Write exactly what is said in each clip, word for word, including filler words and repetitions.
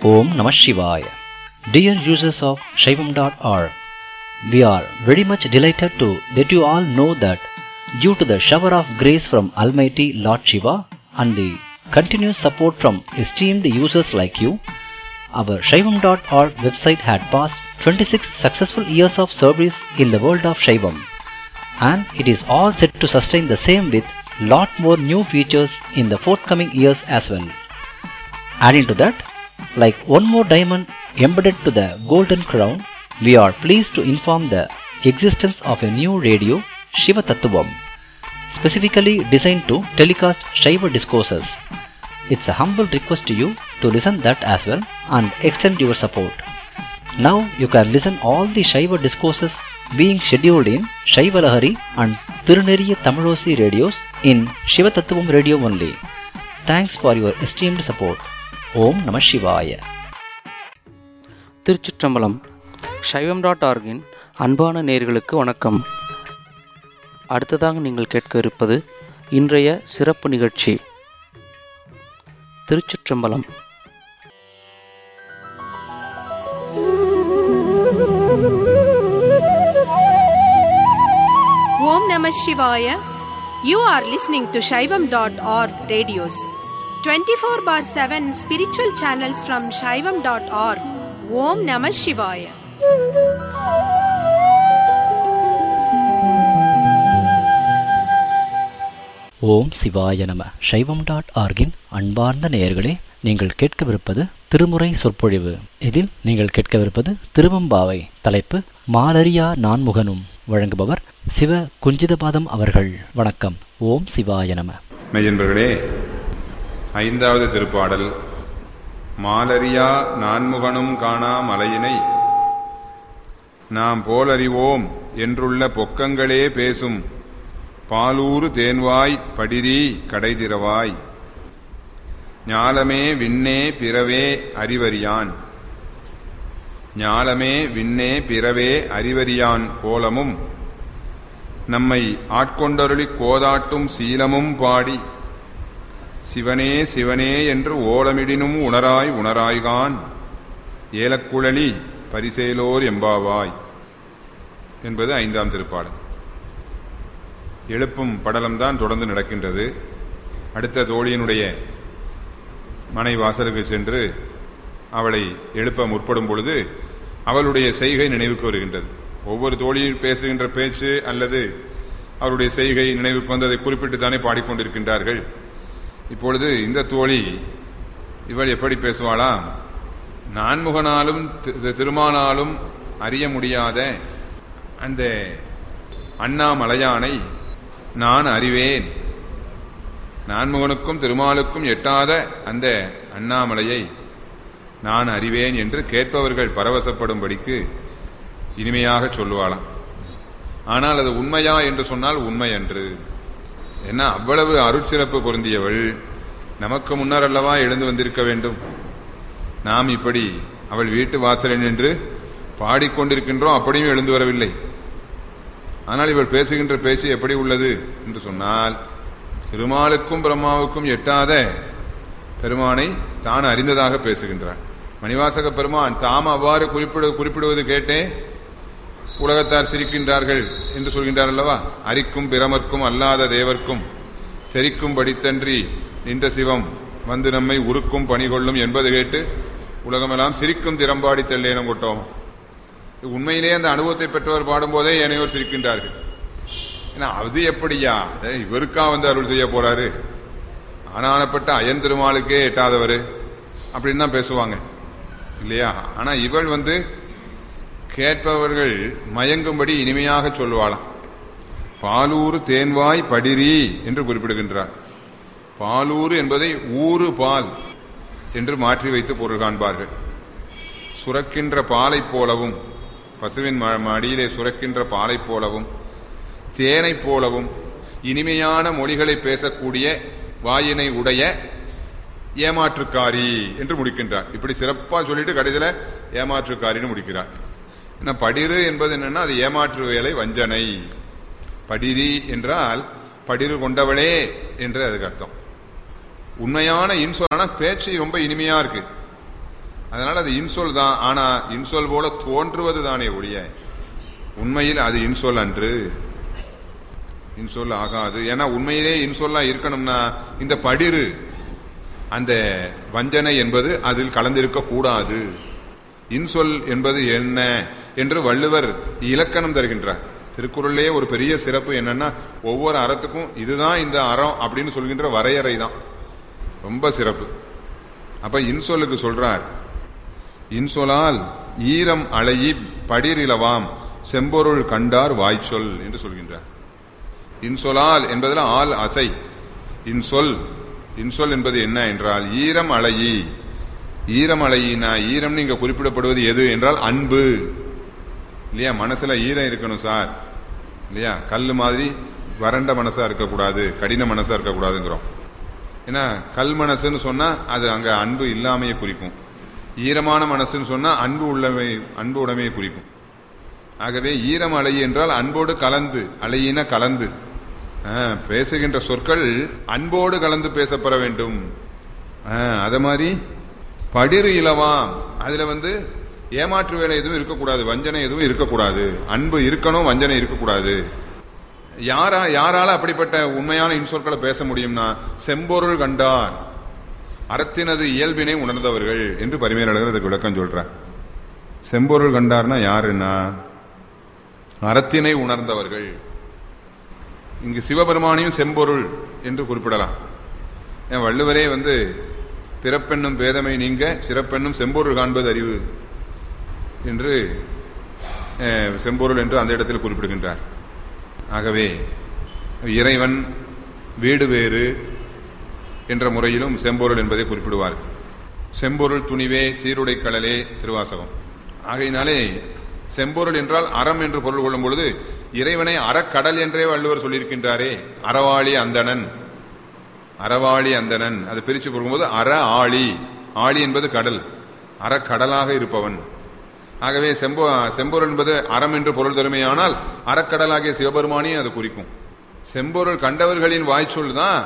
Om Namah Shivaya. Dear users of Shaivam dot org, we are very much delighted to let you all know that due to the shower of grace from Almighty Lord Shiva and the continuous support from esteemed users like you, our Shaivam dot org website had passed twenty-six successful years of service in the world of Shaivam, and it is all set to sustain the same with lot more new features in the forthcoming years as well. Adding to that, like one more diamond embedded to the golden crown, we are pleased to inform the existence of a new radio, Shiva Tattvam, specifically designed to telecast Shiva discourses. It's a humble request to you to listen that as well and extend your support. Now you can listen all the Shiva discourses being scheduled in Shiva Lahari and Tiruneriya Tamilosi radios in Shiva Tattvam radio only. Thanks for your esteemed support. ஓம் நம சிவாய. திருச்சிற்றம்பலம். சைவம் dot ஆர்கின் அன்பான நேயர்களுக்கு வணக்கம். அடுத்ததாக நீங்கள் கேட்க இருப்பது இன்றைய சிறப்பு நிகழ்ச்சி. திருச்சிற்றம்பலம். ஓம் நம சிவாய. You are listening to Shaivam dot org radios. twenty-four bar seven spiritual channels from Shaivam dot org. Om Namah Shivaya. ஓம் சிவாய நம. சைவம் டாட் ஆர்கின் அன்பார்ந்த நேயர்களே, நீங்கள் கேட்கவிருப்பது திருமுறை சொற்பொழிவு. இதில் நீங்கள் கேட்கவிருப்பது திருவம்பாவை. தலைப்பு மாலரியா நான்முகனும். வழங்குபவர் சிவ குஞ்சிதபாதம் அவர்கள். வணக்கம். ஓம் சிவாய நம. மெய்யன்பர்களே, ஐந்தாவது திருப்பாடல். மாலரியா நான்முகனும் காணா மலையினை நாம் போலறிவோம் என்றுள்ள பொக்கங்களே பேசும் பாலூறு தேன்வாய் படிரி கடைதிரவாய் ஞாலமே விண்ணே பிறவே அறிவறியான் ஞாலமே விண்ணே பிறவே அறிவறியான் கோலமும் நம்மை ஆட்கொண்டருளிக் கோதாட்டும் சீலமும் பாடி சிவனே சிவனே என்று ஓலமிடினும் உணராய் உணராய்கான் ஏலக்குழலி பரிசேலோர் எம்பாவாய் என்பது ஐந்தாம் திருப்பாடல். எழுப்பும் படலம்தான் தொடர்ந்து நடக்கின்றது. அடுத்த தோழியினுடைய மனை வாசலுக்கு சென்று அவளை எழுப்ப முற்படும் பொழுது அவளுடைய செய்கை நினைவுக்கு வருகின்றது. ஒவ்வொரு தோழியில் பேசுகின்ற பேச்சு அல்லது அவருடைய செய்கை நினைவுக்கு வந்து அதை குறிப்பிட்டு தானே பாடிக்கொண்டிருக்கின்றார்கள். இப்பொழுது இந்த தோழி இவள் எப்படி பேசுவாளா? நான்முகனாலும் திருமானாலும் அறிய முடியாத அந்த அண்ணாமலையானை நான் அறிவேன், நான்முகனுக்கும் திருமாலுக்கும் எட்டாத அந்த அண்ணாமலையை நான் அறிவேன் என்று கேட்பவர்கள் பரவசப்படும்படிக்கு இனிமையாக சொல்லுவாளாம். ஆனால் அது உண்மையா என்று சொன்னால் உண்மை அன்று. என்ன, அவ்வளவு அருட்சிறப்பு பொருந்தியவள் நமக்கு முன்னர் அல்லவா எழுந்து வந்திருக்க வேண்டும். நாம் இப்படி அவள் வீட்டு வாசலில் நின்று பாடிக்கொண்டிருக்கின்றோம், அப்படியும் எழுந்து வரவில்லை. ஆனால் இவள் பேசுகின்ற பேச்சு எப்படி உள்ளது என்று சொன்னால், திருமாலுக்கும் பிரம்மாவுக்கும் எட்டாத பெருமானை தான் அறிந்ததாக பேசுகின்றார். மணிவாசக பெருமான் தாம் அவ்வாறு குறிப்பிடு குறிப்பிடுவது கேட்டே உலகத்தார் சிரிக்கின்றார்கள் என்று சொல்கின்றார் அல்லவா. அரிக்கும் பிரமர்க்கும் அல்லாத தேவர்க்கும் தெரிக்கும் படித்தன்றி நின்ற சிவம் வந்து நம்மை உருக்கும் பணிகொள்ளும் என்பது கேட்டு உலகமெல்லாம் சிரிக்கும் திறம்பாடி தெல்லேனம் கொட்டோம். உண்மையிலே அந்த அனுபவத்தை பெற்றவர் பாடும்போதே ஏனையோர் சிரிக்கின்றார்கள். ஏன்னா அது எப்படியா, இவருக்கா வந்து அருள் செய்ய போறாரு, ஆனானப்பட்ட அயன் திருமாலுக்கே எட்டாதவர் அப்படின்னு தான் பேசுவாங்க இல்லையா. ஆனா இவள் வந்து கேட்பவர்கள் மயங்கும்படி இனிமையாக சொல்லுவாளாம். பாலூறு தேன்வாய் படிரி என்று குறிப்பிடுகின்றார். பாலூறு என்பதை ஊறு பால் என்று மாற்றி வைத்து பொருள் காண்பார்கள். சுரக்கின்ற பாலை போலவும், பசுவின் மடியிலே சுரக்கின்ற பாலை போலவும், தேனை போலவும் இனிமையான மொழிகளை பேசக்கூடிய வாயினை உடைய ஏமாற்றுக்காரி என்று முடிக்கின்றார். இப்படி சிறப்பா சொல்லிட்டு கடைசியில ஏமாற்றுக்காரின்னு முடிக்கிறார். படிரு என்பது என்னன்னா, அது ஏமாற்று வேலை, வஞ்சனை. படிரி என்றால் படிரு கொண்டவளே என்று அதுக்கு அர்த்தம். உண்மையான இன்சொல். ஆனா பேச்சு ரொம்ப இனிமையா இருக்கு. அதனால அது இன்சொல் தான். ஆனா இன்சொல் போல தோன்றுவது தானே ஒழிய உண்மையில் அது இன்சொல் அன்று, இன்சொல் ஆகாது. ஏன்னா உண்மையிலே இன்சொல்லா இருக்கணும்னா இந்த படிறு அந்த வஞ்சனை என்பது அதில் கலந்திருக்க கூடாது. இன்சொல் என்பது என்ன என்று வள்ளுவர் இலக்கணம் தருகின்றார். திருக்குறளே ஒரு பெரிய சிறப்பு என்னன்னா ஒவ்வொரு அறத்துக்கும் இதுதான் இந்த அறம் அப்படின்னு சொல்கின்ற வரையறை தான் ரொம்ப சிறப்பு. அப்ப இன்சொல்லுக்கு சொல்றார், இன்சொலால் ஈரம் அலையி படிரிலவாம் செம்பொருள் கண்டார் வாய்ச்சொல் என்று சொல்கின்றார். இன்சொலால் என்பதில் ஆள் அசை. இன்சொல், இன்சொல் என்பது என்ன என்றால் ஈரம் அலையி. ஈரம் அலையினா ஈரம் நீங்க குறிப்பிடப்படுவது எது என்றால் அன்பு இல்லையா? மனசுல ஈரம் இருக்கணும் சார் இல்லையா? கல்லு மாதிரி வறண்ட மனசா இருக்கக்கூடாது, கடின மனசா இருக்கக்கூடாதுங்கிறோம். ஏன்னா கல் மனசுன்னு சொன்னா அது அங்க அன்பு இல்லாமையே குறிக்கும். ஈரமான மனசுன்னு சொன்னா அன்பு உள்ளமை, அன்பு உடைமையை குறிக்கும். ஆகவே ஈரம் அலை என்றால் அன்போடு கலந்து, அலையின கலந்து பேசுகின்ற சொற்கள் அன்போடு கலந்து பேசப்பட வேண்டும். அத மாதிரி படிறு இலவாம், அதுல வந்து ஏமாற்று வேலை எதுவும் இருக்கக்கூடாது, வஞ்சனை எதுவும் இருக்கக்கூடாது. அன்பு இருக்கணும், வஞ்சனை இருக்கக்கூடாது. யாரா யாரால அப்படிப்பட்ட உண்மையான இன்சொற்களை பேச முடியும்னா செம்பொருள் கண்டார், அறத்தினது இயல்பினை உணர்ந்தவர்கள் என்று பரிமேலழகர் அதுக்கு விளக்கம் சொல்றார். செம்பொருள் கண்டார்னா யாருன்னா அறத்தினை உணர்ந்தவர்கள். இங்கு சிவபெருமானையும் செம்பொருள் என்று குறிப்பிடலாம். என் வள்ளுவரே வந்து பிறப்பெண்ணும் பேதமை நீங்க சிறப்பெண்ணும் செம்பொருள் காண்பது அறிவு என்று செம்பொருள் என்று அந்த இடத்தில் குறிப்பிடுகின்றார். ஆகவே இறைவன் வீடு வேறு என்ற முறையிலும் செம்பொருள் என்பதை குறிப்பிடுவார். செம்பொருள் துணிவே சீருடை கடலே திருவாசகம். ஆகையினாலே செம்பொருள் என்றால் அறம் என்று பொருள் கொள்ளும் பொழுது இறைவனை அறக்கடல் என்றே வள்ளுவர் சொல்லியிருக்கின்றாரே. அறவாளி அந்தணன், அறவாளி அந்தணன் அது பிரிச்சு கொடுக்கும்போது அற ஆளி, ஆளி என்பது கடல், அறக்கடலாக இருப்பவன். ஆகவே செம்பொ செம்பொருள் என்பது அறம் என்று பொருள் தருமையானால் அறக்கடலாகிய சிவபெருமானையும் அது குறிக்கும். செம்பொருள் கண்டவர்களின் வாய்ச்சொல் தான்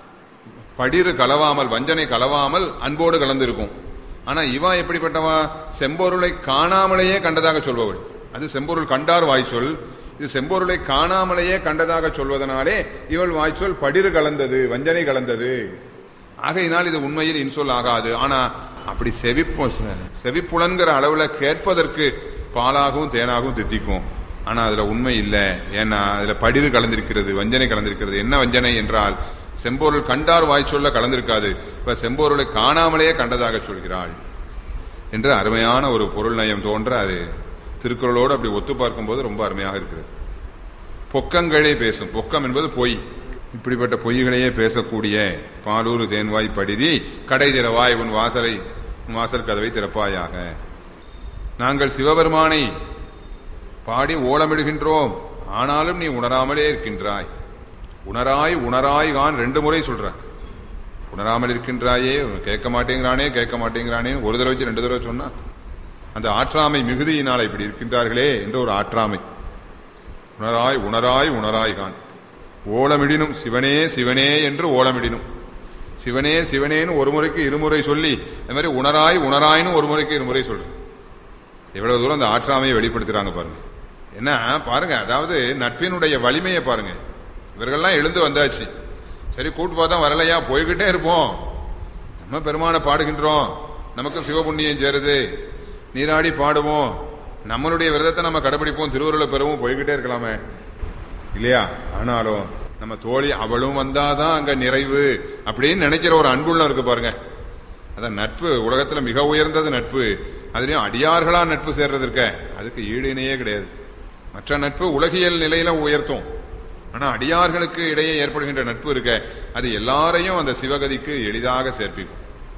படிறு கலவாமல், வஞ்சனை கலவாமல் அன்போடு கலந்திருக்கும். ஆனா இவா எப்படிப்பட்டவா? செம்பொருளை காணாமலேயே கண்டதாக சொல்பவள். அது செம்பொருள் கண்டார் வாய்ச்சொல். இது செம்பொருளை காணாமலேயே கண்டதாக சொல்வதனாலே இவள் வாய்ச்சொல் படிறு கலந்தது, வஞ்சனை கலந்தது. ஆகையினால் இது உண்மையில் இன்சொல் ஆகாது. ஆனா அப்படி செவிப்பு செவிப்புலன்கிற அளவுல கேட்பதற்கு பாலாகவும் தேனாகவும் தித்திக்கும். ஆனா அதுல உண்மை இல்லை. ஏன்னா அதுல படிறு கலந்திருக்கிறது, வஞ்சனை கலந்திருக்கிறது. என்ன வஞ்சனை என்றால் செம்பொருள் கண்டார் வாய்ச்சொல்ல கலந்திருக்காது. இப்ப செம்பொருளை காணாமலேயே கண்டதாக சொல்கிறாள் என்று அருமையான ஒரு பொருள் நயம் தோன்ற அது திருக்குறளோடு அப்படி ஒத்து பார்க்கும் போது ரொம்ப அருமையாக இருக்கிறது. பொக்கங்களே பேசும். பொக்கம் என்பது பொய். இப்படிப்பட்ட பொய்களையே பேசக்கூடிய பாலூர் தேன்வாய் படிதி கடை திறவாய் உன் வாசலை உன் வாசல் கதவை திறப்பாயாக. நாங்கள் சிவபெருமானை பாடி ஓலமிடுகின்றோம், ஆனாலும் நீ உணராமலே இருக்கின்றாய். உணராய் உணராய் கான் ரெண்டு முறை சொல்ற. உணராமல் இருக்கின்றாயே, கேட்க மாட்டேங்கிறானே கேட்க மாட்டேங்கிறானே ஒரு தடவை வச்சு ரெண்டு தடவை சொன்னா அந்த ஆற்றாமை மிகுதியினால் இப்படி இருக்கின்றார்களே என்ற ஒரு ஆற்றாமை. உணராய் உணராய் உணராய் கான் ஓலமிடினும் சிவனே சிவனே என்று ஓலமிடினும். சிவனே சிவனேன்னு ஒரு முறைக்கு இருமுறை சொல்லி அது மாதிரி உணராய் உணராயின்னு ஒரு முறைக்கு இருமுறை சொல்லு. எவ்வளவு தூரம் அந்த ஆற்றாமையை வெளிப்படுத்துறாங்க பாருங்க. என்ன பாருங்க, அதாவது நட்பினுடைய வலிமையை பாருங்க. இவர்கள்லாம் எழுந்து வந்தாச்சு, சரி கூட்டு பார்த்தா வரலையா, போய்கிட்டே இருப்போம். நம்ம பெருமானை பாடுகின்றோம், நமக்கு சிவபுண்ணியம் சேருது, நீராடி பாடுவோம், நம்மளுடைய விரதத்தை நம்ம கடைபிடிப்போம், திருவருளை பெறவும், போய்கிட்டே இருக்கலாமே இல்லையா? ஆனாலும் நம்ம தோழி அவளும் வந்தாதான் அங்க நிறைவு அப்படின்னு நினைக்கிற ஒரு அன்புள்ள இருக்கு பாருங்க. அதான் நட்பு உலகத்துல மிக உயர்ந்தது நட்பு. அதுலயும் அடியார்களா நட்பு சேர்றது இருக்க, அதுக்கு ஈடு இணையே கிடையாது. மற்ற நட்பு உலகியல் நிலையில உயர்த்தும். ஆனா அடியார்களுக்கு இடையே ஏற்படுகின்ற நட்பு இருக்க, அது எல்லாரையும் அந்த சிவகதிக்கு எளிதாக சேர்ப்பிக்கும்.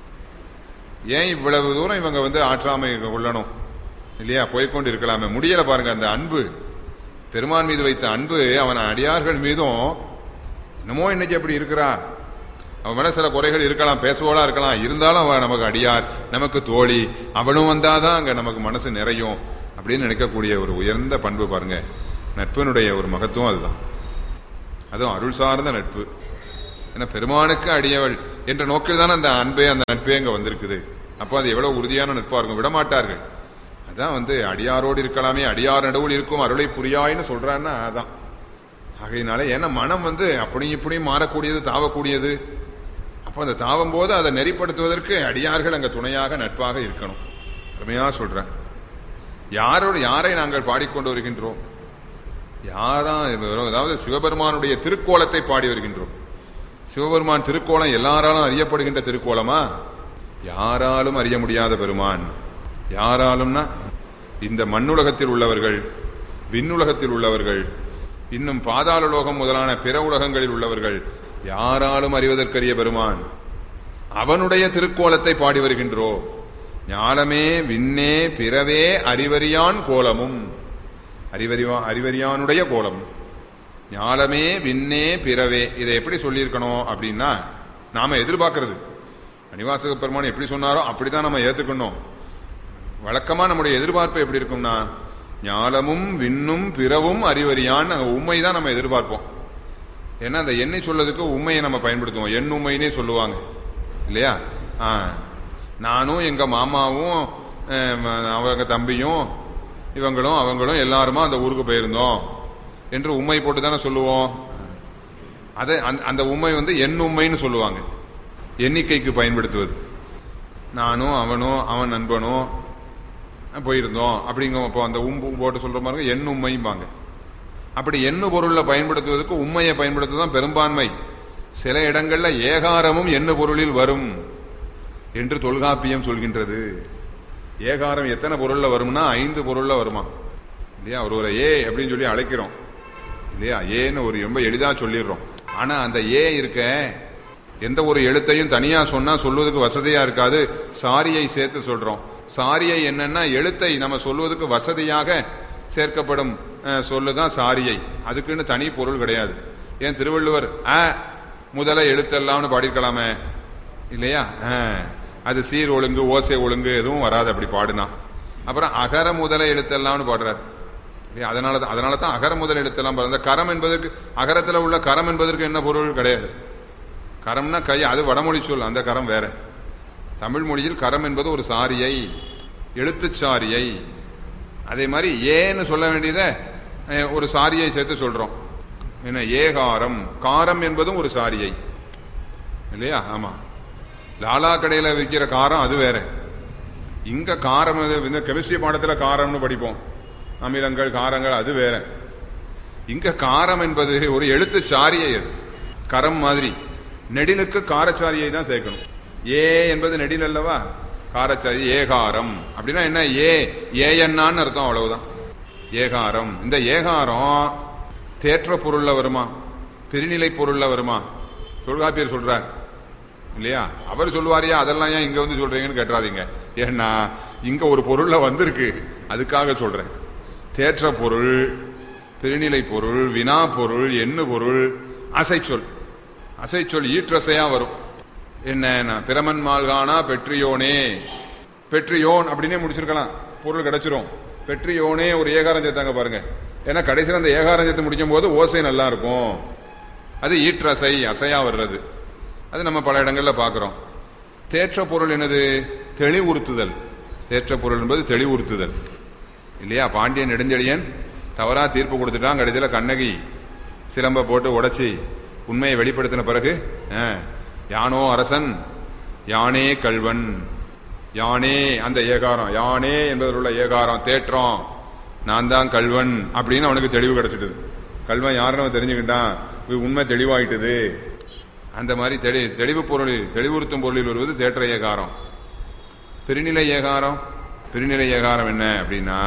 ஏன் இவ்வளவு தூரம் இவங்க வந்து ஆற்றாமை கொள்ளணும் இல்லையா? போய்கொண்டு இருக்கலாமே, முடியல பாருங்க. அந்த அன்பு, பெருமான் மீது வைத்த அன்பு அவன் அடியார்கள் மீதும் என்னமோ இன்னைக்கு அப்படி இருக்கிறா. அவன் மேல சில குறைகள் இருக்கலாம், பேசுவோலா இருக்கலாம், இருந்தாலும் அவன் நமக்கு அடியார், நமக்கு தோழி, அவனும் வந்தாதான் அங்க நமக்கு மனசு நிறையும் அப்படின்னு நினைக்கக்கூடிய ஒரு உயர்ந்த பண்பு பாருங்க. நட்பினுடைய ஒரு மகத்துவம் அதுதான். அதுவும் அருள் சார்ந்த நட்பு. ஏன்னா பெருமானுக்கு அடியவள் என்ற நோக்கில் தான் அந்த அன்பே அந்த நட்பே அங்க வந்திருக்குது. அப்ப அது எவ்வளவு உறுதியான நட்பா இருக்கும், விடமாட்டார்கள். அதான் வந்து அடியாரோடு இருக்கலாமே, அடியார் நடுவில் இருக்கும் அருளை புரியாயின்னு சொல்றான்னா அதான். ஆகையினால ஏன்னா மனம் வந்து அப்படி இப்படி மாறக்கூடியது, தாவக்கூடியது. அப்ப அந்த தாவும் போது அதை நெறிப்படுத்துவதற்கு அடியார்கள் அங்க துணையாக நட்பாக இருக்கணும். அருமையா சொல்றேன். யாரோடு யாரை நாங்கள் பாடிக்கொண்டு வருகின்றோம்? யாரா, அதாவது சிவபெருமானுடைய திருக்கோலத்தை பாடி வருகின்றோம். சிவபெருமான் திருக்கோலம் எல்லாராலும் அறியப்படுகின்ற திருக்கோலமா? யாராலும் அறிய முடியாத பெருமான். யாராலும்னா இந்த மண்ணுலகத்தில் உள்ளவர்கள், விண்ணுலகத்தில் உள்ளவர்கள், இன்னும் பாதாள லோகம் முதலான பிற உலகங்களில் உள்ளவர்கள் யாராலும் அறிவதற்கரிய பெருமான். அவனுடைய திருக்கோலத்தை பாடி வருகின்றோம். ஞானமே விண்ணே பிறவே அறிவறியான் கோலமும், அறிவறிவா அறிவறியானுடைய கோலம். ஞானமே விண்ணே பிறவே, இதை எப்படி சொல்லியிருக்கணும் அப்படின்னா, நாம எதிர்பார்க்கிறது மணிவாசக பெருமான் எப்படி சொன்னாரோ அப்படித்தான் நம்ம ஏத்துக்கணும். வழக்கமா நம்முடைய எதிர்பார்ப்பு எப்படி இருக்கும்னா, ஞானமும் விண்ணும் பிறவும் அறிவறியான் உண்மைதான் நம்ம எதிர்பார்ப்போம். ஏன்னா அந்த எண்ணை சொல்லதுக்கு உண்மையை நம்ம பயன்படுத்துவோம். எண் உண்மைன்னே சொல்லுவாங்க இல்லையா? நானும் எங்க மாமாவும் அவங்க தம்பியும் இவங்களும் அவங்களும் எல்லாருமா அந்த ஊருக்கு போயிருந்தோம் என்று உண்மை போட்டு தானே சொல்லுவோம். அதை அந்த உண்மை வந்து எண் உண்மைன்னு சொல்லுவாங்க, எண்ணிக்கைக்கு பயன்படுத்துவது. நானும் அவனும் அவன் நண்பனும் போயிருந்தோம் அப்படிங்க அந்த உம்பு போட்டு சொல்ற மாதிரி எண் உண்மைம்பாங்க. அப்படி எண்ணு பொருள்ல பயன்படுத்துவதற்கு உண்மையை பயன்படுத்துவதுதான் பெரும்பான்மை. சில இடங்கள்ல ஏகாரமும் எண்ணு பொருளில் வரும் என்று தொல்காப்பியம் சொல்கின்றது. ஏகாரம் எத்தனை பொருள்ல வரும்னா ஐந்து பொருள்ல வருமா இல்லையா? ஒரு ஒரு ஏ அப்படின்னு சொல்லி அழைக்கிறோம் இல்லையா? ஏன்னு ஒரு ரொம்ப எளிதா சொல்லிடுறோம். ஆனா அந்த ஏ இருக்க எந்த ஒரு எழுத்தையும் தனியா சொன்னா சொல்வதற்கு வசதியா இருக்காது. சாரியை சேர்த்து சொல்றோம். சாரியை என்னன்னா எழுத்தை நம்ம சொல்வதற்கு வசதியாக சேர்க்கப்படும் சொல்லுதான் சாரியை. அதுக்குன்னு தனி பொருள் கிடையாது. ஏன் திருவள்ளுவர் அ முதல எழுத்தெல்லாம்னு பாடிக்கலாமே இல்லையா? அது சீர் ஒழுங்கு ஓசை ஒழுங்கு எதுவும் வராது அப்படி பாடுனா. அப்புறம் அகர முதல எழுத்தெல்லாம்னு பாடுறார். அதனாலதான் அதனாலதான் அகர முதல எழுத்தெல்லாம் பாரு. அந்த கரம் என்பதற்கு, அகரத்துல உள்ள கரம் என்பதற்கு என்ன பொருள் கிடையாது. கரம்னா கை, அது வடமொழி சொல், அந்த கரம் வேற. தமிழ் மொழியில் கரம் என்பது ஒரு சாரியை, எழுத்து சாரியை. அதே மாதிரி ஏன்னு சொல்ல வேண்டியத ஒரு சாரியை சேர்த்து சொல்றோம். என்ன ஏகாரம், காரம் என்பதும் ஒரு சாரியை இல்லையா? ஆமா, லாலா கடையில விற்கிற காரம் அது வேற. இங்க காரம், இந்த கெமிஸ்ட்ரி பாடத்துல காரம்னு படிப்போம், அமிலங்கள் காரங்கள், அது வேற. இங்க காரம் என்பது ஒரு எழுத்து சாரியை. அது கரம் மாதிரி. நெடிலுக்கு காரச்சாரியை தான் சேர்க்கணும். ஏ என்பது நெடில் அல்லவா? காரச்சாரி. ஏகாரம் அப்படின்னா என்ன? ஏ ஏஎன்னான்னு அர்த்தம், அவ்வளவுதான். ஏகாரம். இந்த ஏகாரம் தேற்ற பொருள்ல வருமா, பெருநிலை பொருள்ல வருமா? தொல்காப்பியர் சொல்றார் இல்லையா? அவர் சொல்லுவாரியா, அதெல்லாம் ஏன் இங்க வந்து சொல்றீங்கன்னு கேட்டாதீங்க. ஏன்னா இங்க ஒரு பொருள்ல வந்திருக்கு, அதுக்காக சொல்றேன். தேற்ற பொருள், பெருநிலை பொருள், வினா பொருள், எண்ணு பொருள், அசைச்சொல். அசைச்சொல் ஈற்றசையா வரும். என்ன பிரமன் மால்கானா பெற்றியோனே, பெற்றியோன் அப்படின்னே முடிச்சிருக்கலாம், பொருள் கிடைச்சிரும். பெற்றியோனே ஒரு ஏகாரம் சேர்த்தாங்க பாருங்க. ஏன்னா கடைசியில் அந்த ஏகாரம் சேர்த்து முடிக்கும் போது ஓசை நல்லா இருக்கும். அது ஈற்றசை, அசையா வர்றது. அது நம்ம பல இடங்கள்ல பாக்குறோம். தேற்ற பொருள் என்னது? தெளிவுறுத்துதல். தேற்ற பொருள் என்பது தெளிவுறுத்துதல் இல்லையா? பாண்டியன் நெடுஞ்செழியன் தவறா தீர்ப்பு கொடுத்துட்டான். கடைசியில கண்ணகி சிலம்ப போட்டு உடைச்சி உண்மையை வெளிப்படுத்தின பிறகு யானோ அரசன் யானே கல்வன், யானே அந்த ஏகாரம், யானே என்பதில் உள்ள ஏகாரம் தேற்றம், நான் தான் கல்வன் அப்படின்னு அவனுக்கு தெளிவு கிடைச்சிட்டது. கல்வன் யாருன்னு தெரிஞ்சுக்கிட்டான், உண்மை தெளிவாயிட்டது. அந்த மாதிரி தெளி தெளிவு பொருளில், தெளிவுறுத்தும் பொருளில் வருவது தேற்ற ஏகாரம். பெருநிலை ஏகாரம், பெருநிலை ஏகாரம் என்ன அப்படின்னா,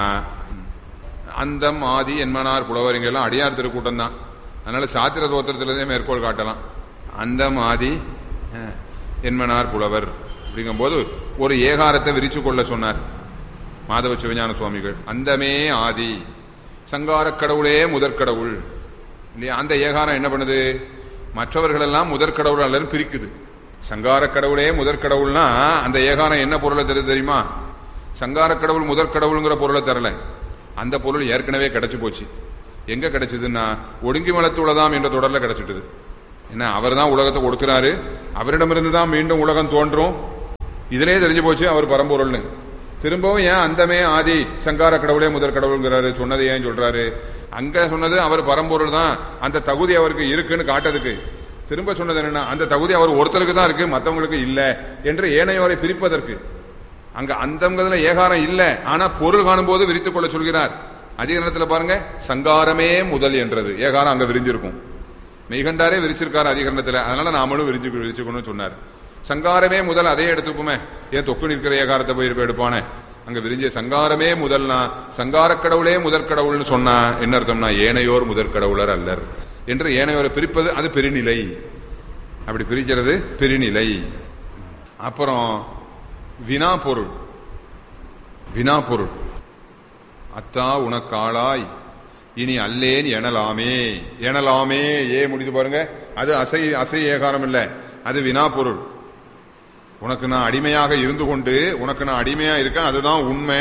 அந்தம் ஆதி என்மனார் புலவர், இங்கெல்லாம் அடியார் திருக்கூட்டம் தான். அதனால சாத்திர தோத்திரத்திலே மேற்கோள் காட்டலாம். அந்தம் ஆதி என்மனார் புலவர் அப்படிங்கும் போது ஒரு ஏகாரத்தை விரிச்சு கொள்ள சொன்னார் மாதவ சிவஞான சுவாமிகள். அந்தமே ஆதி, சங்காரக் கடவுளே முதற்கடவுள் இல்லையா? அந்த ஏகாரம் என்ன பண்ணுது? மற்றவர்கள் எல்லாம் முதற்கடவுள் அல்லன்னு பிரிக்குது. சங்காரக் கடவுளே முதற்கடவுள்னா அந்த ஏகாரம் என்ன பொருளை தருது தெரியுமா? சங்காரக் கடவுள் முதற்கடவுளுங்கிற பொருளை தரல. அந்த பொருள் ஏற்கனவே கிடைச்சு போச்சு. எங்க கிடைச்சதுன்னா ஒடுங்கி மலத்துள்ளதாம் என்ற தொடர்ல கிடைச்சிட்டுது. என்ன, அவர் தான் உலகத்தை கொடுக்கிறாரு, அவரிடமிருந்து தான் மீண்டும் உலகம் தோன்றும். இதிலே தெரிஞ்சு போச்சு அவர் பரம்பொருள்னு. திரும்பவும் ஏன் அந்தமே ஆதி சங்கார கடவுளே முதல் கடவுள்ங்கிறாரு? சொன்னது ஏன் சொல்றாரு? அங்க சொன்னது அவர் பரம்பொருள் தான், அந்த தகுதி அவருக்கு இருக்குன்னு காட்டதுக்கு. திரும்ப சொன்னது என்னன்னா, அந்த தகுதி அவர் ஒருத்தருக்கு தான் இருக்கு, மற்றவங்களுக்கு இல்ல என்று ஏனையோரை பிரிப்பதற்கு. அங்க அந்த ஏகாரம் இல்ல, ஆனா பொருள் காணும் போது விரித்துக் கொள்ள சொல்கிறார். அதிக நேரத்தில் பாருங்க, சங்காரமே முதல் என்றது ஏகாரம் அங்க விரிஞ்சிருக்கும். மெய்கண்டாரே விரிச்சிருக்காரு அதிகரணத்துல, அதனால நாமளும் விரிச்சு விரிச்சுக்கணும்னு சொன்னார். சங்காரமே முதல் அதே எடுத்துக்குமே, ஏன் தொக்கு நிற்கிற ஏகாரத்தை போய் எடுப்பானே, அங்க விரிஞ்ச சங்காரமே முதல்னா சங்கார கடவுளே முதற் கடவுள்னு சொன்னா என்ன அர்த்தம்னா, ஏனையோர் முதற் கடவுளர் அல்லர் என்று ஏனையோரை பிரிப்பது அது பெருநிலை. அப்படி பிரிக்கிறது பெருநிலை. அப்புறம் வினா பொருள். வினா பொருள் அத்தா உனக்காளாய் இனி அல்லேன் எனலாமே. எனலாமே ஏ முடிது பாருங்க, அது அசை அசை ஏகாரம் இல்ல, அது வினா பொருள். உனக்கு நான் அடிமையாக இருந்து கொண்டு, உனக்கு நான் அடிமையா இருக்கேன், அதுதான் உண்மை.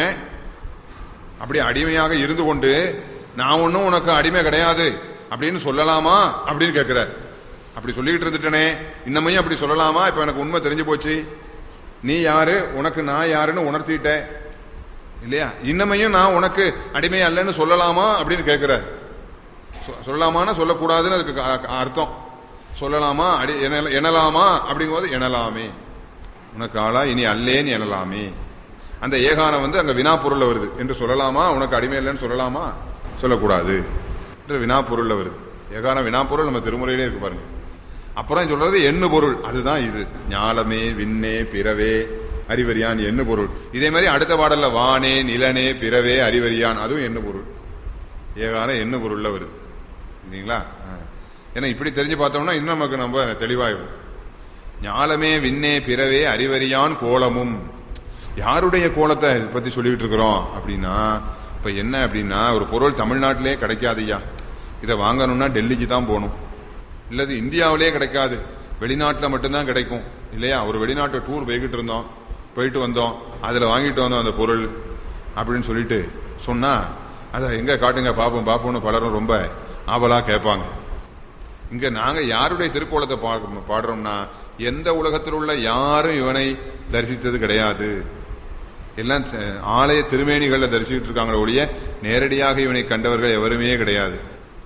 அப்படி அடிமையாக இருந்து கொண்டு நான் ஒன்னும் உனக்கு அடிமை கிடையாது அப்படின்னு சொல்லலாமா அப்படின்னு கேட்கிறார். அப்படி சொல்லிட்டு இருந்துட்டனே, இன்னமையும் அப்படி சொல்லலாமா? இப்ப எனக்கு உண்மை தெரிஞ்சு போச்சு, நீ யாரு, உனக்கு நான் யாருன்னு உணர்த்திட்ட இல்லையா? இன்னமையும் நான் உனக்கு அடிமை அல்லன்னு சொல்லலாமா அப்படின்னு கேட்கிறார். சொல்லலாமான்னு சொல்லக்கூடாதுன்னு அதுக்கு அர்த்தம். சொல்லலாமா, அடி எனலாமா அப்படிங்கும்போது எனலாமே. உனக்கு ஆளா இனி அல்லேன்னு எனலாமே. அந்த ஏகாரம் வந்து அங்க வினா பொருள்ல வருது என்று சொல்லலாமா, உனக்கு அடிமை இல்லைன்னு சொல்லலாமா, சொல்லக்கூடாது என்று வினா பொருள்ல வருது. ஏகாரம் வினா பொருள் நம்ம திருமுறையிலே இருக்கு பாருங்க. அப்புறம் சொல்றது எண்ணு பொருள், அதுதான் இது. ஞாலமே விண்ணே பிறவே அறிவறியான் எண்ணு பொருள். இதே மாதிரி அடுத்த பாடல்ல வானே நிலனே பிறவே அறிவறியான், அதுவும் எண்ணு பொருள். ஏகாரம் எண்ணு பொருள்ல வருது இல்லைங்களா? ஏன்னா இப்படி தெரிஞ்சு பார்த்தோம்னா இன்னும் நமக்கு நம்ம தெளிவாகும். ஞாலமே விண்ணே பிறவே அறிவறியான் கோலமும். யாருடைய கோலத்தை பத்தி சொல்லிட்டு இருக்கிறோம் அப்படின்னா, இப்ப என்ன அப்படின்னா, ஒரு பொருள் தமிழ்நாட்டிலே கிடைக்காதுயா, இதை வாங்கணும்னா டெல்லிக்கு தான் போகணும், இல்லது இந்தியாவிலே கிடைக்காது, வெளிநாட்டில் மட்டும்தான் கிடைக்கும் இல்லையா? ஒரு வெளிநாட்டு டூர் போய்கிட்டு இருந்தோம், போயிட்டு வந்தோம், அதுல வாங்கிட்டு வந்தோம் அந்த பொருள் அப்படின்னு சொல்லிட்டு சொன்னா, அதை எங்க காட்டுங்க பாப்போம் பாப்போம்னு பலரும் ரொம்ப ஆவலா கேட்பாங்க. இங்க நாங்க யாருடைய திருக்கோலத்தை பாடுறோம்னா, எந்த உலகத்தில் உள்ள யாரும் இவனை தரிசித்தது கிடையாது. எல்லாம் ஆலய திருமேனிகள்ல தரிசிச்சுட்டு இருக்காங்களே ஒழிய நேரடியாக இவனை கண்டவர்கள் எவருமே கிடையாது.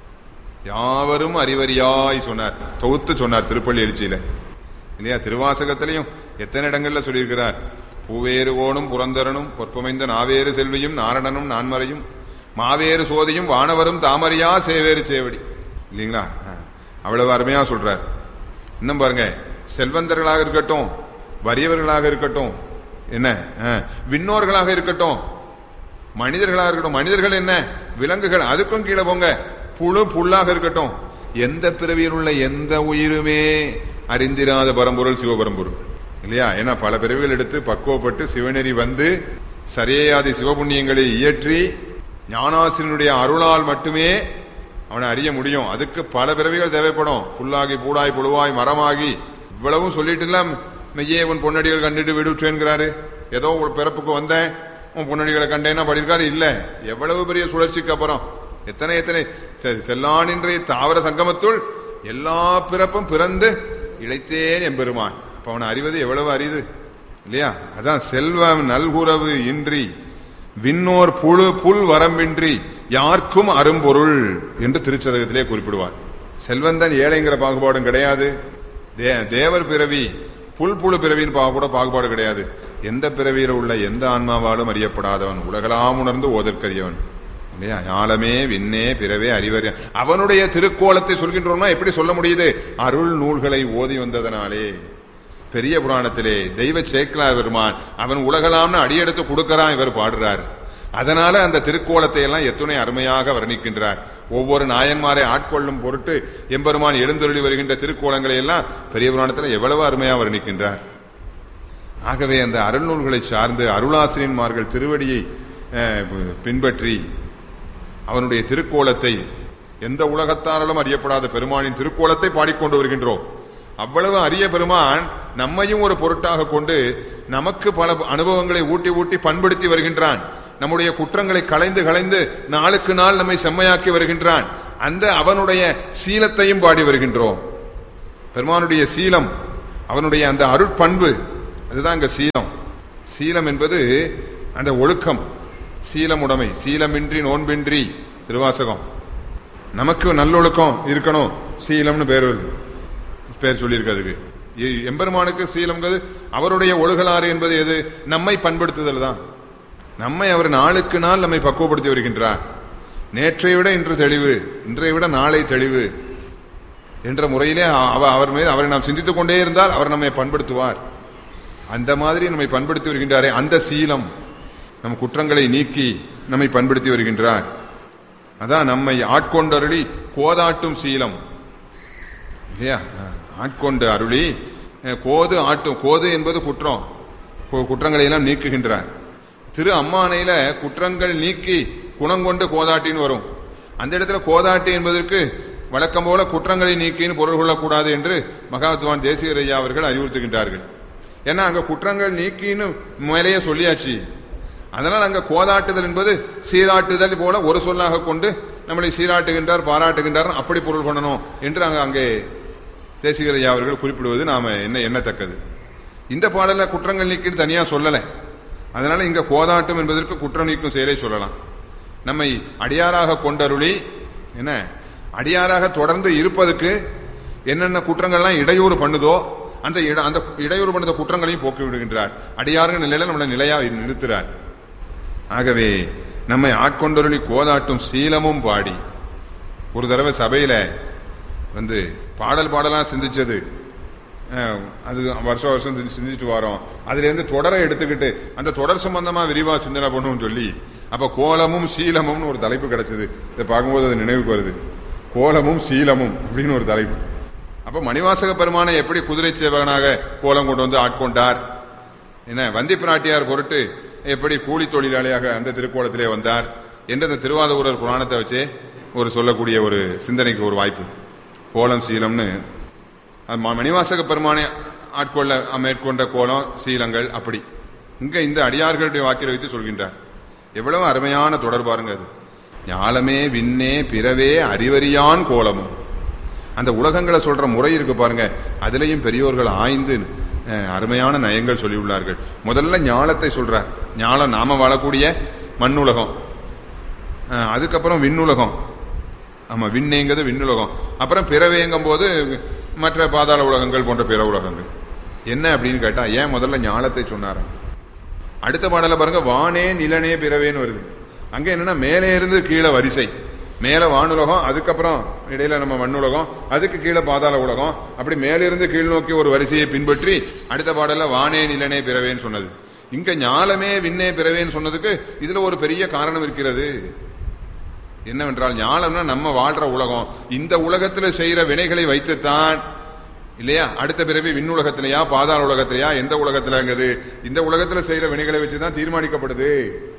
யாவரும் அறிவறியாய் சொன்னார், தொகுத்து சொன்னார் திருப்பள்ளி எழுச்சியில இல்லையா? திருவாசகத்திலையும் எத்தனை இடங்கள்ல சொல்லியிருக்கிறார். பூவேறு கோணும் புரந்தரனும் பொற்பமைந்த நாவேறு செல்வியும் நாரணனும் நான்மறையும் மாவேறு சோதியும் வானவரும் தாமரையா சேவேறு சேவடி இல்லைங்களா? அவ்வளவு அருமையா சொல்றார். இன்னும் பாருங்க, செல்வந்தர்களாக இருக்கட்டும், வறியவர்களாக இருக்கட்டும், என்ன விண்ணோர்களாக இருக்கட்டும், மனிதர்களாக இருக்கட்டும், மனிதர்கள் என்ன விலங்குகள், அதுக்கும் கீழே போங்க, புழு புல்லாக இருக்கட்டும், எந்த பிறவியில் உள்ள எந்த உயிருமே அறிந்திராத பரம்பொருள் சிவபரம்பொருள் இல்லையா? ஏன்னா பல பிறவிகள் எடுத்து பக்குவப்பட்டு சிவநெறி வந்து சரியேயாதி சிவபுண்ணியங்களை இயற்றி ஞானாசிரியனுடைய அருளால் மட்டுமே அவனை அறிய முடியும். அதுக்கு பல பிறவிகள் தேவைப்படும். புல்லாகி பூடாய் புழுவாய் மரமாகி இவ்வளவும் சொல்லிட்டு இல்ல மெய்யே உன் பொன்னடிகள் கண்டுட்டு விடுச்சேன்கிறாரு. ஏதோ ஒரு பிறப்புக்கு வந்தேன் உன் பொன்னடிகளை கண்டேன்னா படிக்காரு இல்ல. எவ்வளவு பெரிய சுழற்சிக்கு அப்புறம் எத்தனை எத்தனை செல்லானின்றைய தாவர சங்கமத்துள் எல்லா பிறப்பும் பிறந்து இழைத்தேன் எம்பெருமான். அப்ப அவனை அறிவது எவ்வளவு அரிது இல்லையா? அதான் செல்வம் நல்குறவு இன்றி விண்ணோர் புழு புல் வரம்பின்றி யாருக்கும் அரும்பொருள் என்று திருச்சதகத்திலே குறிப்பிடுவார். செல்வந்தன் ஏழைங்கிற பாகுபாடும் கிடையாது, தேவர் பிறவி புல் புழு பிறவின்னு கூட பாகுபாடு கிடையாது. எந்த பிறவியில உள்ள எந்த ஆன்மாவாலும் அறியப்படாதவன், உலகலாம் உணர்ந்து ஓதற்கரியவன் இல்லையா? ஞாலமே விண்ணே பிறவே அறிவறிய. அவனுடைய திருக்கோலத்தை சொல்கின்றோம்னா எப்படி சொல்ல முடியுது? அருள் நூல்களை ஓதி வந்ததனாலே. பெரிய புராணத்திலே தெய்வ சேக்கலார் பெருமான் அவன் உலகலாம்னு அடியெடுத்து கொடுக்கறான், இவர் பாடுறார். அதனால அந்த திருக்கோலத்தை எல்லாம் எத்துணை அருமையாக வர்ணிக்கின்றார். ஒவ்வொரு நாயன்மாரை ஆட்கொள்ளும் பொருட்டு எம்பெருமான் எழுந்தருளி வருகின்ற திருக்கோலங்களை எல்லாம் பெரிய புராணத்தில் எவ்வளவு அருமையாக வர்ணிக்கின்றார். ஆகவே அந்த அருள் நூல்களை சார்ந்து அருளாசிரியன்மார்கள் திருவடியை பின்பற்றி அவனுடைய திருக்கோலத்தை, எந்த உலகத்தாராலும் அறியப்படாத பெருமானின் திருக்கோலத்தை பாடிக்கொண்டு வருகின்றோம். அவ்வளவு அரிய பெருமான் நம்மையும் ஒரு பொருட்டாக கொண்டு நமக்கு பல அனுபவங்களை ஊட்டி ஊட்டி பண்படுத்தி வருகின்றான். நம்முடைய குற்றங்களை களைந்து களைந்து நாளுக்கு நாள் நம்மை செம்மையாக்கி வருகின்றான். அந்த அவனுடைய சீலத்தையும் பாடி வருகின்றோம். பெருமானுடைய சீலம், அவனுடைய அந்த அருட்பண்பு, அதுதான் அங்க சீலம். சீலம் என்பது அந்த ஒழுக்கம், சீலமுடைமை. சீலமின்றி நோன்பின்றி திருவாசகம். நமக்கு நல்லொழுக்கம் இருக்கணும், சீலம்னு பேர் வருது, பேர் சொல்லியிருக்கிறதுக்கு. எம்பெருமானுக்கு சீலம்ங்கிறது அவருடைய ஒழுகலாறு என்பது எது? நம்மை பண்படுத்துதல் தான். நம்மை அவர் நாளுக்கு நாள் நம்மை பக்குவப்படுத்தி வருகின்றார். நேற்றை விட இன்று தெளிவு, இன்றைய விட நாளை தெளிவு என்ற முறையிலே அவர் மீது அவரை நாம் சிந்தித்துக் கொண்டே இருந்தால் அவர் நம்மை பண்படுத்துவார். அந்த மாதிரி நம்மை பண்படுத்தி வருகின்றாரே, அந்த சீலம் நம் குற்றங்களை நீக்கி நம்மை பண்படுத்தி வருகின்றார். அதான் நம்மை ஆட்கொண்டருளி கோதாட்டும் சீலம் இல்லையா? ஆட்கொண்டு அருளி கோது ஆட்டும். கோது என்பது குற்றம், குற்றங்களை எல்லாம் நீக்குகின்றார். திரு அம்மானையில குற்றங்கள் நீக்கி குணங்கொண்டு கோதாட்டின்னு வரும். அந்த இடத்துல கோதாட்டி என்பதற்கு வழக்கம் போல குற்றங்களை நீக்கின்னு பொருள் கொள்ளக்கூடாது என்று மகாத்மான் தேசிகர் ஐயா அவர்கள் அறிவுறுத்துகின்றார்கள். ஏன்னா அங்க குற்றங்கள் நீக்கின்னு மேலேயே சொல்லியாச்சு. அதனால் அங்க கோதாட்டுதல் என்பது சீராட்டுதல் போல ஒரு சொல்லாக கொண்டு நம்மளை சீராட்டுகின்றார், பாராட்டுகின்றார், அப்படி பொருள் பண்ணணும் என்று அங்க அங்கே தேசிகர் ஐயா அவர்கள் குறிப்பிடுவது நாம என்ன எண்ணத்தக்கது. இந்த பாடல குற்றங்கள் நீக்கின்னு தனியா சொல்லல. அதனால இங்க கோதாட்டம் என்பதற்கு குற்றம் நீக்கும் செயலை சொல்லலாம். நம்மை அடியாராக கொண்டருளி, என்ன அடியாராக தொடர்ந்து இருப்பதற்கு என்னென்ன குற்றங்கள்லாம் இடையூறு பண்ணுதோ அந்த அந்த இடையூறு பண்ணுற குற்றங்களையும் போக்கி விடுகின்றார். அடியாருங்க நிலையில நம்மளை நிலையா நிறுத்துறார். ஆகவே நம்மை ஆட்கொண்டருளி கோதாட்டும் சீலமும் பாடி. ஒரு தடவை சபையில வந்து பாடல் பாடலா சிந்திச்சது, அது வருஷம் வருஷம் சிந்திச்சுட்டு வரோம். அதுல இருந்து தொடரை எடுத்துக்கிட்டு அந்த தொடர் சம்பந்தமா விரிவா சிந்தனை பண்ணும் சொல்லி, அப்ப கோலமும் சீலமும் ஒரு தலைப்பு கிடைச்சது. இதை பார்க்கும்போது அது நினைவுக்கு வருது. கோலமும் சீலமும் அப்படின்னு ஒரு தலைப்பு. அப்ப மணிவாசக பெருமானை எப்படி குதிரை சேவகனாக கோலம் கொண்டு வந்து ஆட்கொண்டார், என்ன வந்தி பிராட்டியார் பொருட்டு எப்படி கூலி தொழிலாளியாக அந்த திருக்கோலத்திலே வந்தார் என்று அந்த திருவாதூரர் புராணத்தை வச்சே ஒரு சொல்லக்கூடிய ஒரு சிந்தனைக்கு ஒரு வாய்ப்பு. கோலம் சீலம்னு மணிவாசக பெருமானை ஆட்கொள்ள மேற்கொண்ட கோலம் சீலங்கள் அப்படி இங்க இந்த அடியார்களுடைய வாக்கில் வைத்து சொல்கின்றார். எவ்வளவு அருமையான தொடர் பாருங்க. அது ஞாலமே விண்ணே பிறவே அறிவறியான் கோலமும். அந்த உலகங்களை சொல்ற முறை இருக்கு பாருங்க, அதுலயும் பெரியோர்கள் ஆய்ந்து அருமையான நயங்கள் சொல்லியுள்ளார்கள். முதல்ல ஞாலத்தை சொல்றார். ஞாலம் நாம வாழக்கூடிய மண்ணுலகம், அதுக்கப்புறம் விண்ணுலகம். ஆமா, விண்ணேங்கிறது விண்ணுலகம். அப்புறம் பிறவேங்கும் போது மற்ற பாதாள உலகங்கள் போன்ற பிற உலகங்கள். என்ன அப்படின்னு கேட்டா, ஏன் முதல்ல ஞாலத்தை சொன்னார்? அடுத்த பாடல பாருங்க, வானே நிலனே பிறவேன்னு வருது. அங்க என்னன்னா மேலே இருந்து கீழே வரிசை. மேல வானுலகம், அதுக்கப்புறம் இடையில நம்ம மண்ணுலகம், அதுக்கு கீழே பாதாள உலகம். அப்படி மேலிருந்து கீழ் நோக்கி ஒரு வரிசையை பின்பற்றி அடுத்த பாடல வானே நிலனே பிறவேன்னு சொன்னது. இங்க ஞாலமே விண்ணே பிறவேன்னு சொன்னதுக்கு இதுல ஒரு பெரிய காரணம் இருக்கிறது. என்னவென்றால், ஞாலம்னா நம்ம வாழ்ற உலகம். இந்த உலகத்துல செய்யற வினைகளை வைத்துத்தான் இல்லையா அடுத்த பிறவி விண்ணுலகத்திலையா பாதாள உலகத்திலையா எந்த உலகத்திலங்கிறது இந்த உலகத்துல செய்யற வினைகளை வச்சுதான் தீர்மானிக்கப்படுது.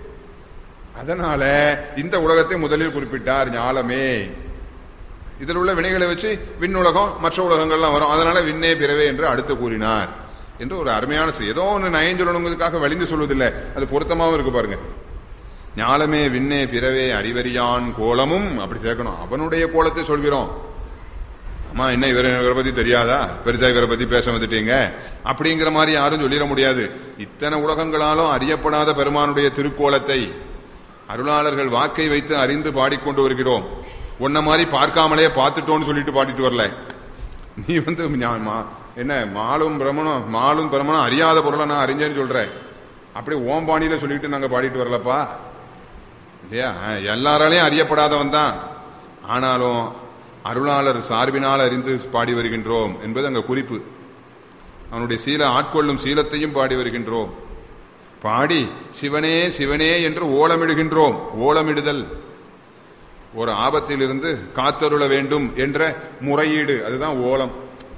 அதனால இந்த உலகத்தை முதலில் குறிப்பிட்டார் ஞாலமே. இதில் உள்ள வினைகளை வச்சு விண்ணுலகம் மற்ற உலகங்கள்லாம் வரும். அதனால விண்ணே பிறவே என்று அடுத்து கூறினார் என்று ஒரு அருமையான, ஏதோ ஒன்று நயம் சொல்லணுங்கிறதுக்காக வலிந்து சொல்வதில்லை, அது பொருத்தமாவும் இருக்கு பாருங்க. ஞாலமே விண்ணே பிறவே அறிவறியான் கோலமும் அப்படி சேர்க்கணும். அவனுடைய கோலத்தை சொல்கிறோம். அம்மா என்ன இவரை இவரை பத்தி தெரியாதா, பெருசா இவரை பத்தி பேச வந்துட்டீங்க அப்படிங்கிற மாதிரி யாரும் சொல்லிட முடியாது. இத்தனை உலகங்களாலும் அறியப்படாத பெருமானுடைய திருக்கோலத்தை அருளாளர்கள் வாக்கை வைத்து அறிந்து பாடிக்கொண்டு வருகிறோம். உன்ன மாதிரி பார்க்காமலே பார்த்துட்டோன்னு சொல்லிட்டு பாடிட்டு வரல. நீ வந்து என்ன மாலும் பிரமணம் மாலும் பிரமணம் அறியாத பொருளை நான் அறிஞ்சேன்னு சொல்ற. அப்படி ஓம்பாணியில சொல்லிட்டு நாங்க பாடிட்டு வரலப்பா இல்லையா? எல்லாராலையும் அறியப்படாதவன் தான், ஆனாலும் அருளாளர் சார்பினால் அறிந்து பாடி வருகின்றோம் என்பது அங்க குறிப்பு. அவனுடைய சீல ஆட்கொள்ளும் சீலத்தையும் பாடி வருகின்றோம். பாடி சிவனே சிவனே என்று ஓலமிடுகின்றோம். ஓலமிடுதல் ஒரு ஆபத்திலிருந்து காத்தருள வேண்டும் என்ற முறையீடு, அதுதான் ஓலம்.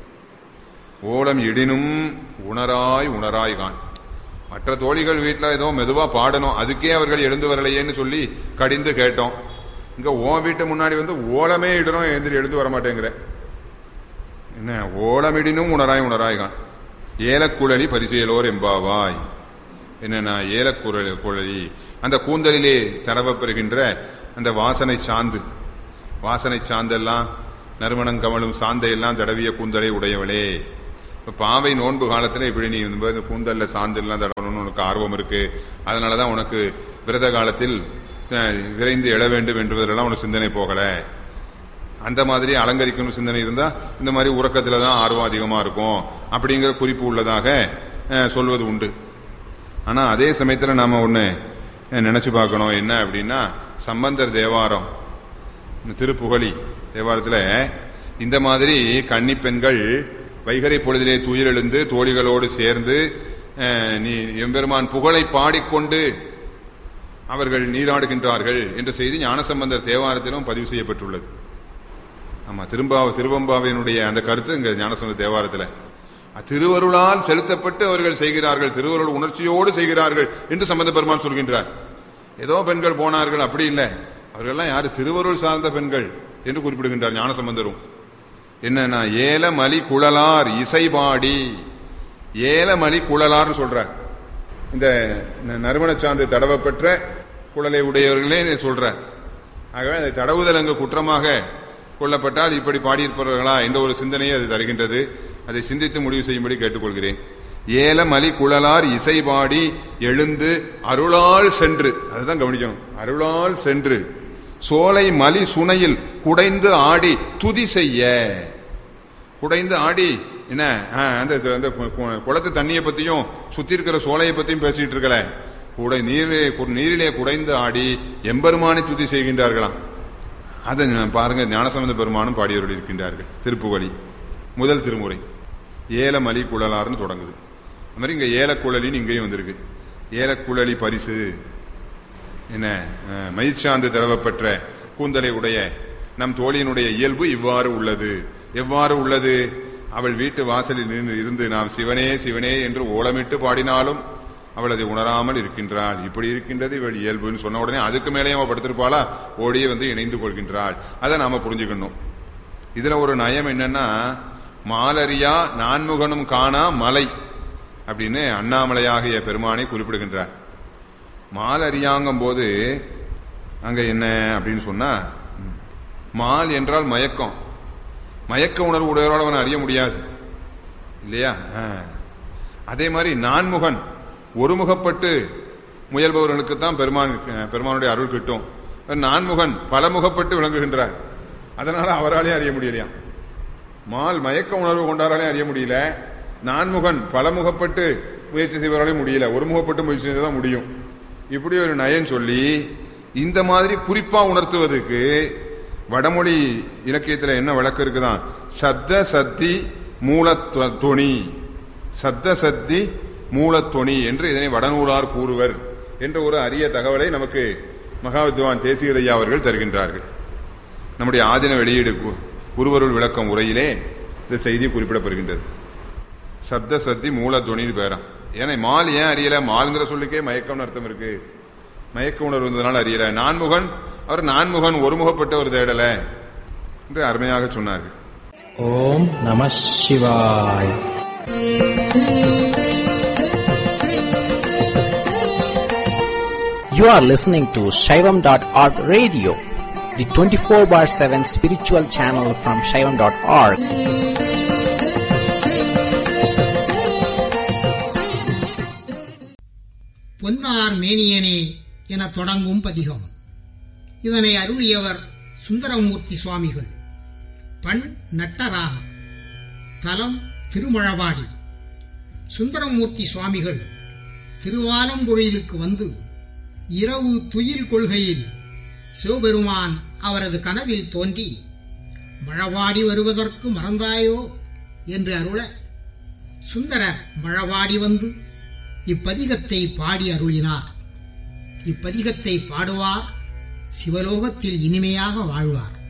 ஓலம் இடினும் உணராய் உணராய் கான். மற்ற தோழிகள் வீட்டில் ஏதோ மெதுவா பாடணும், அதுக்கே அவர்கள் எழுந்து வரலையேன்னு சொல்லி கடிந்து கேட்டோம். இங்க ஓ வீட்டு முன்னாடி வந்து ஓலமே இடணும், எந்திரி எழுந்து வர மாட்டேங்கிற. என்ன ஓலமிடினும் உணராய் உணராய் கான். ஏலக்குழலி பரிசெயலோர் எம்பாவாய். என்னன்னா ஏலக்குழலி குழலி அந்த கூந்தலிலே தரவப்பெறுகின்ற அந்த வாசனை சாந்து, வாசனை சாந்தெல்லாம் நறுமணம் கமலும் சாந்தை எல்லாம் தடவிய கூந்தலை உடையவளே. இப்ப பாவை நோன்பு காலத்துல இப்படி நீ கூந்தல்ல சாந்தெல்லாம் தடவணும்னு உனக்கு ஆர்வம் இருக்கு, அதனாலதான் உனக்கு விரத காலத்தில் விரைந்து எழ வேண்டும் என்பதெல்லாம் உனக்கு சிந்தனை போகல. அந்த மாதிரி அலங்கரிக்கணும் சிந்தனை இருந்தா இந்த மாதிரி உறக்கத்துலதான் ஆர்வம் அதிகமா இருக்கும் அப்படிங்கிற குறிப்பு உள்ளதாக சொல்வது உண்டு. ஆனா அதே சமயத்துல நாம ஒண்ணு நினைச்சு பார்க்கணும், என்ன அப்படின்னா சம்பந்தர் தேவாரம் திருப்புகழி தேவாரத்துல இந்த மாதிரி கன்னி பெண்கள் வைகரை பொழுதிலே துயிலெழுந்து தோழிகளோடு சேர்ந்து நீ எம்பெருமான் புகழை பாடிக்கொண்டு அவர்கள் நீராடுகின்றார்கள் என்ற செய்தி ஞானசம்பந்தர் தேவாரத்திலும் பதிவு செய்யப்பட்டுள்ளது. ஆமா, திரும்பாவ திருவம்பாவினுடைய அந்த கருத்து இங்க ஞானசம்பந்தர் தேவாரத்தில் திருவருளால் செலுத்தப்பட்டு அவர்கள் செய்கிறார்கள், திருவருள் உணர்ச்சியோடு செய்கிறார்கள் என்று சம்பந்த பெருமான் சொல்கின்றார். ஏதோ பெண்கள் போனார்கள் அப்படி இல்லை, அவர்கள்லாம் யாரு திருவருள் சார்ந்த பெண்கள் என்று குறிப்பிடுகின்றார் ஞானசம்பந்தரும். என்னன்னா ஏலமலி குழலார் இசைபாடி, ஏலமலி குழலார்னு சொல்றார். இந்த நறுமண சார்ந்து தடவப்பெற்ற குழலை உடையவர்களே சொல்றார். ஆகவே அதை தடவுதல் அங்கு குற்றமாக கொள்ளப்பட்டால் இப்படி பாடியிருப்பவர்களா என்ற ஒரு சிந்தனையை அது தருகின்றது. அதை சிந்தித்து முடிவு செய்யும்படி கேட்டுக்கொள்கிறேன். ஏலமலி குழலார் இசைபாடி எழுந்து அருளால் சென்று, அதுதான் கவனிக்கணும், அருளால் சென்று சோலை மலி சுனையில் குடைந்து ஆடி துதி செய்ய. குடைந்து ஆடி என்ன அந்த குளத்து தண்ணியை பத்தியும் சுத்தி இருக்கிற சோலையை பத்தியும் பேசிட்டு இருக்கல, குடை நீரிலே நீரிலே குடைந்து ஆடி எம்பெருமானை துதி செய்கின்றார்களாம். அதை பாருங்க, ஞானசம்பந்த பெருமானும் பாடியவர்கள் இருக்கின்றார்கள். திருப்புகழி முதல் திருமுறை ஏலமலி குழலார்னு தொடங்குது. அது மாதிரி இங்க ஏலக்குழலின்னு இங்கேயும் வந்திருக்கு. ஏலக்குழலி பரிசு என்ன மயிர்சாந்து தடவப்பெற்ற கூந்தலை உடைய நம் தோழியினுடைய இயல்பு இவ்வாறு உள்ளது. எவ்வாறு உள்ளது? அவள் வீட்டு வாசலில் நின்று இருந்து நாம் சிவனே சிவனே என்று ஓலமிட்டு பாடினாலும் அவள் அதை உணராமல் இருக்கின்றாள். இப்படி இருக்கின்றது இவள் இயல்புன்னு சொன்ன உடனே அதுக்கு மேலேயே அவள் படுத்திருப்பாளா, ஓடியே வந்து இணைந்து கொள்கின்றாள். அதை நாம புரிஞ்சுக்கணும். இதுல ஒரு நயம் என்னன்னா, மாலரியா நான்முகனும் காணா மலை அப்படின்னு அண்ணாமலையாகிய பெருமானை குறிப்பிடுகின்றார். மால் அறியாங்கும் போது அங்க என்ன அப்படின்னு சொன்னா, மால் என்றால் மயக்கம், மயக்க உணர்வு உடையவரால் அவன் அறிய முடியாது இல்லையா? அதே மாதிரி நான்முகன் ஒருமுகப்பட்டு முயல்பவர்களுக்கு தான் பெருமான் பெருமானுடைய அருள் கிட்டும். நான்முகன் பலமுகப்பட்டு விளங்குகின்றார், அதனால அவராலே அறிய முடியலையா. மால் மயக்க உணர்வு கொண்டாராலே அறிய முடியல, நான்முகன் பலமுகப்பட்டு முயற்சி செய்வராலே முடியல, ஒருமுகப்பட்டு முயற்சி செய்வதான் முடியும். இப்படி ஒரு நயன் சொல்லி இந்த மாதிரி குறிப்பா உணர்த்துவதற்கு வடமொழி இலக்கியத்தில் என்ன வழக்கு இருக்குதான், சத்த சத்தி மூலத்தொனி, சத்த சத்தி மூலத்தொனி என்று இதனை வடநூலார் கூறுவர் என்ற ஒரு அரிய தகவலை நமக்கு மகாவித்வான் தேசிகரையா அவர்கள் தருகின்றார்கள். நம்முடைய ஆதின வெளியீடு குருவருள் விளக்கம் உரையிலே இந்த செய்தி குறிப்பிடப்படுகின்றது. சப்த சத்தி மூலத்தொனின்னு பேராம். ஏன்னா மால் ஏன் அறியல, மால்ங்கிற சொல்லுக்கே மயக்கம்னு அர்த்தம் இருக்கு, மயக்க உணர்வு இருந்ததுனால அறியல. நான்முகன் அவர் நான்முகன் ஒருமுகப்பட்ட ஒரு தேடல என்று அருமையாக சொன்னார்கள். ஓம் நம சிவாய. You are listening to Shaivam dot org radio, the twenty-four bar seven spiritual channel from Shaivam dot org. பொன்னார் மேனியனே என தொடங்கும் பதிகம். இதனை அருளியவர் சுந்தரமூர்த்தி சுவாமிகள். பண் நட்டராகம். தலம் திருமழவாடி. சுந்தரமூர்த்தி சுவாமிகள் திருவாலம்பொழிலுக்கு வந்து இரவு துயில் கொள்கையில் சிவபெருமான் அவரது கனவில் தோன்றி மழவாடி வருவதற்கு மறந்தாயோ என்று அருள, சுந்தரர் மழவாடி வந்து இப்பதிகத்தை பாடி அருளினார். இப்பதிகத்தை பாடுவார் சிவலோகத்தில் இனிமையாக வாழ்வார்.